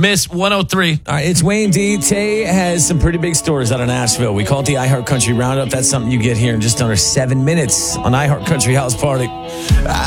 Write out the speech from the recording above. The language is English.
Miss 103. All right, it's Wayne D. Tay has some pretty big stories out of Nashville. We call it the iHeart Country Roundup. That's something you get here in just under 7 minutes on iHeart Country House Party.